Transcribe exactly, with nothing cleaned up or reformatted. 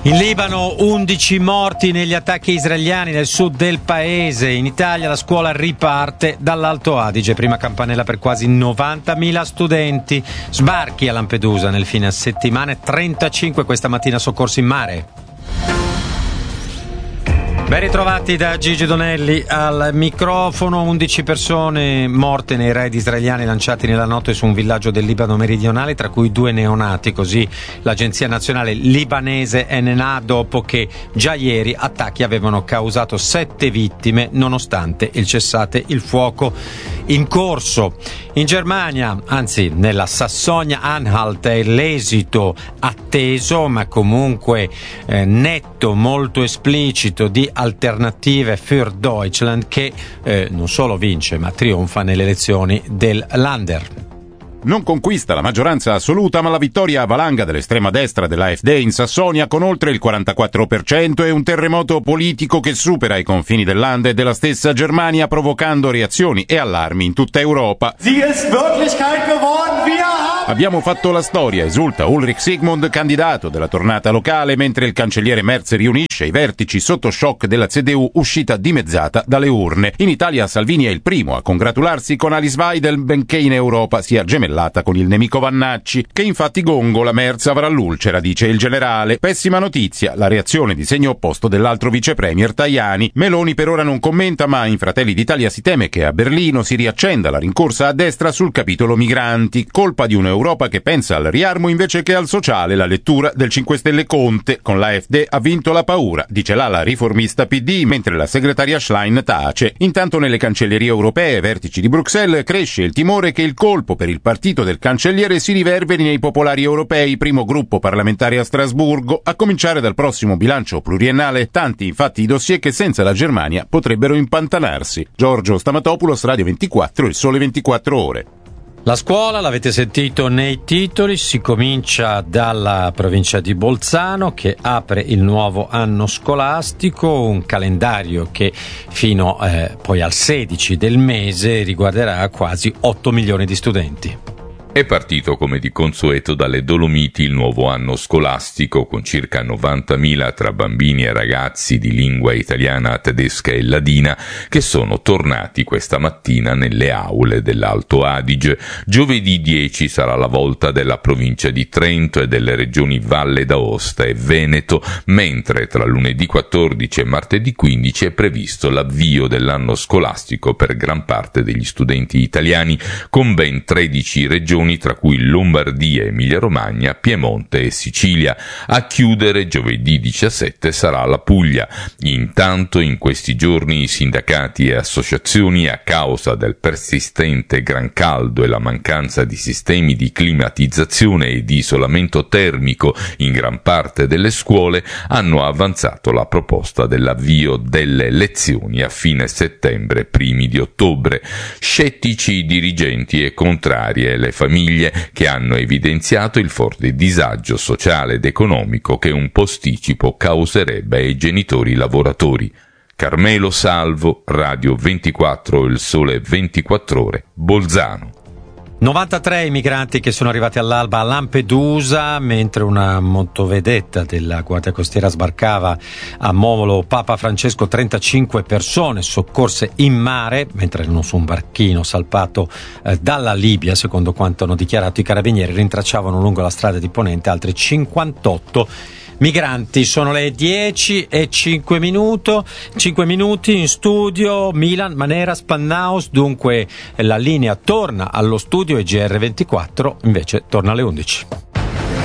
In Libano undici morti negli attacchi israeliani nel sud del paese. In Italia la scuola riparte dall'Alto Adige, prima campanella per quasi novantamila studenti. Sbarchi a Lampedusa nel fine settimana, trentacinque questa mattina soccorsi in mare. Ben ritrovati da Gigi Donelli al microfono. undici persone morte nei raid israeliani lanciati nella notte su un villaggio del Libano meridionale, tra cui due neonati, così l'agenzia nazionale libanese N N A, dopo che già ieri attacchi avevano causato sette vittime nonostante il cessate il fuoco in corso. In Germania, anzi nella Sassonia-Anhalt, è l'esito atteso ma comunque eh, netto, molto esplicito di Alternative für Deutschland, che eh, non solo vince ma trionfa nelle elezioni del Länder. Non conquista la maggioranza assoluta, ma la vittoria a valanga dell'estrema destra dell'A F D in Sassonia con oltre il quarantaquattro per cento e un terremoto politico che supera i confini del Land e della stessa Germania, provocando reazioni e allarmi in tutta Europa. Abbiamo fatto la storia, esulta Ulrich Sigmund, candidato della tornata locale, mentre il cancelliere Merz riunisce i vertici sotto shock della C D U uscita dimezzata dalle urne. In Italia Salvini è il primo a congratularsi con Alice Weidel, benché in Europa sia gemellata con il nemico Vannacci, che infatti gongola Merz avrà l'ulcera, dice il generale. Pessima notizia, la reazione di segno opposto dell'altro vice premier Tajani. Meloni per ora non commenta, ma in Fratelli d'Italia si teme che a Berlino si riaccenda la rincorsa a destra sul capitolo migranti, colpa di un'Europa che pensa al riarmo invece che al sociale. La lettura del cinque Stelle Conte: con l'A F D ha vinto la paura, dice l'ala riformista P D, mentre la segretaria Schlein tace. Intanto nelle cancellerie europee, vertici di Bruxelles, cresce il timore che il colpo per il partito del cancelliere si riverberi nei popolari europei, primo gruppo parlamentare a Strasburgo, a cominciare dal prossimo bilancio pluriennale. Tanti infatti i dossier che senza la Germania potrebbero impantanarsi. Giorgio Stamatopoulos, Radio ventiquattro, Il Sole ventiquattro Ore. La scuola, l'avete sentito nei titoli, si comincia dalla provincia di Bolzano, che apre il nuovo anno scolastico, un calendario che fino eh, poi al sedici del mese riguarderà quasi otto milioni di studenti. È partito come di consueto dalle Dolomiti il nuovo anno scolastico, con circa novantamila tra bambini e ragazzi di lingua italiana, tedesca e ladina che sono tornati questa mattina nelle aule dell'Alto Adige. Giovedì dieci sarà la volta della provincia di Trento e delle regioni Valle d'Aosta e Veneto, mentre tra lunedì quattordici e martedì quindici è previsto l'avvio dell'anno scolastico per gran parte degli studenti italiani, con ben tredici regioni, tra cui Lombardia, Emilia-Romagna, Piemonte e Sicilia. A chiudere giovedì diciassette sarà la Puglia. Intanto in questi giorni i sindacati e associazioni, a causa del persistente gran caldo e la mancanza di sistemi di climatizzazione e di isolamento termico in gran parte delle scuole, hanno avanzato la proposta dell'avvio delle lezioni a fine settembre, primi di ottobre. Scettici i dirigenti e contrarie le famiglie, che hanno evidenziato il forte disagio sociale ed economico che un posticipo causerebbe ai genitori lavoratori. Carmelo Salvo, Radio ventiquattro, Il Sole ventiquattro Ore, Bolzano. novantatré i migranti che sono arrivati all'alba a Lampedusa, mentre una motovedetta della Guardia Costiera sbarcava a Molo Papa Francesco. Trentacinque persone soccorse in mare, mentre erano su un barchino salpato eh, dalla Libia. Secondo quanto hanno dichiarato i carabinieri, rintracciavano lungo la strada di Ponente altri cinquantotto migranti. Sono le dieci e cinque minuti, cinque minuti in studio Milan, Manera, Spannaus. Dunque la linea torna allo studio e G R ventiquattro invece torna alle undici.